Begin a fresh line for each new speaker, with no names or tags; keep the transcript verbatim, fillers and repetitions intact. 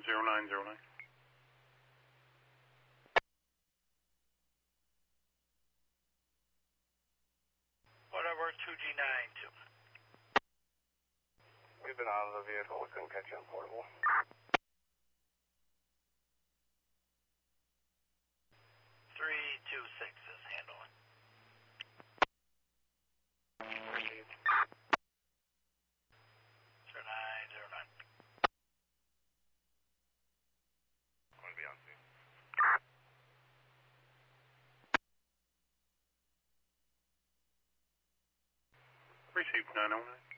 zero nine zero nine.
Whatever, two G nine two.
We've been out of the vehicle. We couldn't catch you on portable.
three two six is handling.
Received.
zero nine zero nine.
I'm going to be on scene.
Received nine oh nine.